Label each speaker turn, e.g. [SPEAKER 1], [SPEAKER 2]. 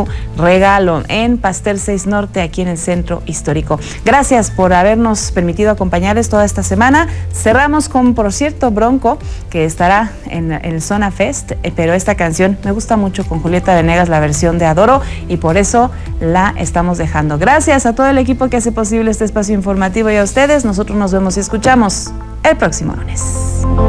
[SPEAKER 1] su regalo en Pastel 6 Norte, aquí en el Centro Histórico. Gracias por habernos permitido acompañarles toda esta semana. Cerramos con, por cierto, Bronco, que estará en el Zona Fest, pero esta canción me gusta mucho con Julieta Venegas, la versión de Adoro, y por eso la estamos dejando. Gracias a todo el equipo que hace posible este espacio informativo y a ustedes. Nosotros nos vemos y escuchamos el próximo lunes.